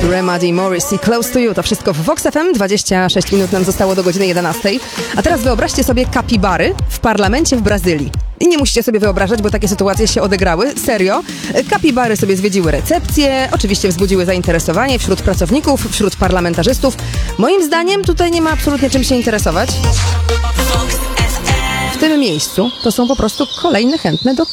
Rema D. Morris i Close to You. To wszystko w Vox FM. 26 minut nam zostało do godziny 11. A teraz wyobraźcie sobie kapibary w parlamencie w Brazylii. I nie musicie sobie wyobrażać, bo takie sytuacje się odegrały. Serio. Kapibary sobie zwiedziły recepcję, oczywiście wzbudziły zainteresowanie wśród pracowników, wśród parlamentarzystów. Moim zdaniem tutaj nie ma absolutnie czym się interesować. W tym miejscu to są po prostu kolejne chętne do